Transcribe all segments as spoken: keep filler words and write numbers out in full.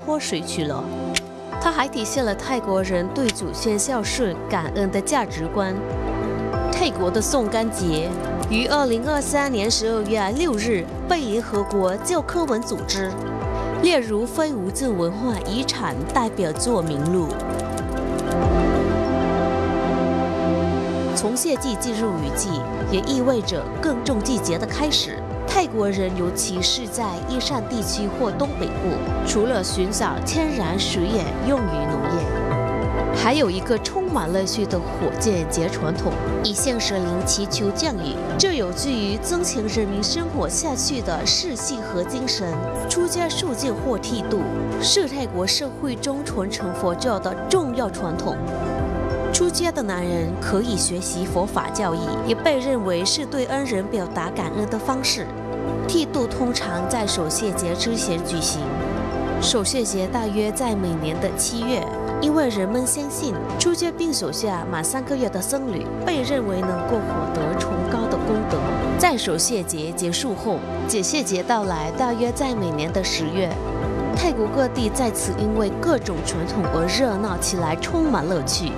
泼水去了。它还体现了泰国人对祖先孝顺、感恩的价值观。泰国的宋干节于二零二三年十二月六日被联合国教科文组织列入非物质文化遗产代表作名录。从谢季进入雨季，也意味着耕种季节的开始。泰国人，尤其是在伊善地区或东北部，除了寻找天然水源用于农业，还有一个充满乐趣的火箭节传统，以向神灵祈求降雨。这有助于增强人民生活下去的士气和精神。出家受戒或剃度是泰国社会中传承佛教的重要传统。出家的男人可以学习佛法教义，也被认为是对恩人表达感恩的方式。剃度通常在守谢节之前举行，守谢节大约在每年的七月，因为人们相信出家并守下满三个月的僧侣被认为能够获得崇高的功德。在守谢节结束后，解谢节到来，大约在每年的十月。泰国各地在此因为各种传统而热闹起来，充满乐趣。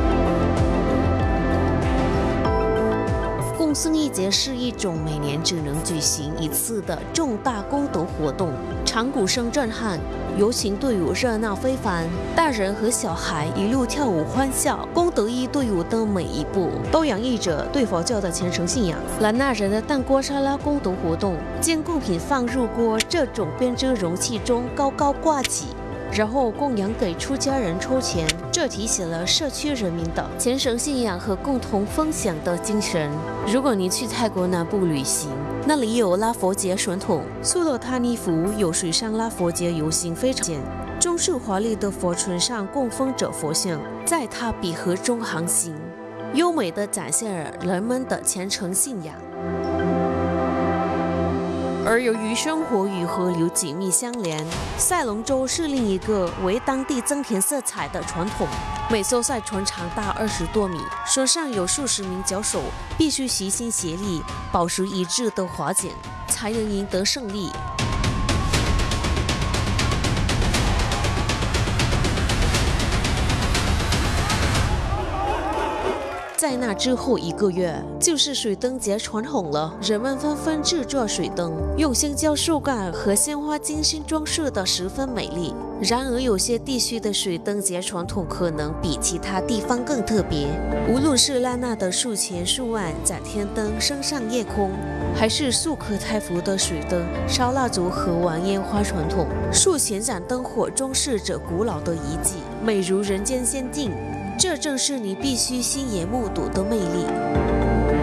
共僧一节是一种每年只能举行一次的重大功德活动，长鼓声震撼，游行队伍热闹非凡，大人和小孩一路跳舞欢笑。功德一队伍的每一步都洋溢着对佛教的虔诚信仰。兰纳人的蛋锅沙拉功德活动，将贡品放入锅这种编织容器中高高挂起，然后供养给出家人抽钱，这体现了社区人民的虔诚信仰和共同分享的精神。如果你去泰国南部旅行，那里有拉佛节传统，苏洛塔尼府有水上拉佛节游行非常见。中式华丽的佛船上供奉着佛像，在它比河中航行，优美地展现了人们的虔诚信仰。而由于生活与河流紧密相连，赛龙舟是另一个为当地增添色彩的传统。每艘赛船长达二十多米，船上有数十名脚手，必须齐心协力，保持一致的划桨，才能赢得胜利。在那之后一个月，就是水灯节传统了。人们纷纷制作水灯，用香蕉树干和鲜花精心装饰得十分美丽。然而，有些地区的水灯节传统可能比其他地方更特别。无论是拉纳的树前树岸展天灯升上夜空，还是素可泰服的水灯烧蜡烛和玩烟花传统，树前展灯火装饰着古老的遗迹，美如人间仙境。这正是你必须亲眼目睹的魅力。